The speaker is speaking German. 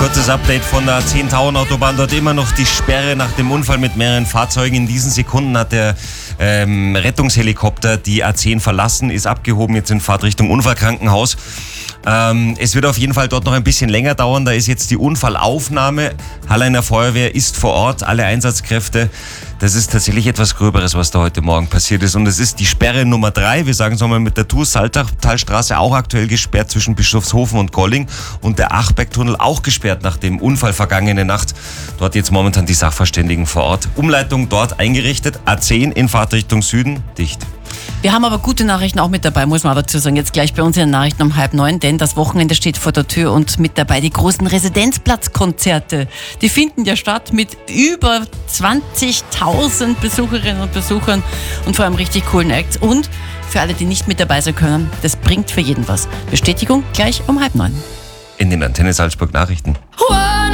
Kurzes Update von der A10-Tauern-Autobahn. Dort immer noch die Sperre nach dem Unfall mit mehreren Fahrzeugen. In diesen Sekunden hat der Rettungshelikopter die A10 verlassen, ist abgehoben, jetzt in Fahrtrichtung Unfallkrankenhaus. Es wird auf jeden Fall dort noch ein bisschen länger dauern. Da ist jetzt die Unfallaufnahme. Halleiner Feuerwehr ist vor Ort, alle Einsatzkräfte. Das ist tatsächlich etwas Gröberes, was da heute Morgen passiert ist. Und es ist die Sperre Nummer 3. Wir sagen es nochmal mit der Tour-Salztalstraße auch aktuell gesperrt zwischen Bischofshofen und Golling. Und der Achbergtunnel auch gesperrt nach dem Unfall vergangene Nacht. Dort jetzt momentan die Sachverständigen vor Ort. Umleitung dort eingerichtet. A10 in Fahrtrichtung Süden dicht. Wir haben aber gute Nachrichten auch mit dabei, muss man dazu sagen. Jetzt gleich bei uns in den Nachrichten um 8:30, denn das Wochenende steht vor der Tür und mit dabei die großen Residenzplatzkonzerte. Die finden ja statt mit über 20.000 Besucherinnen und Besuchern und vor allem richtig coolen Acts. Und für alle, die nicht mit dabei sein können, das bringt für jeden was. Bestätigung gleich um 8:30. In den Antenne Salzburg Nachrichten. Hurra!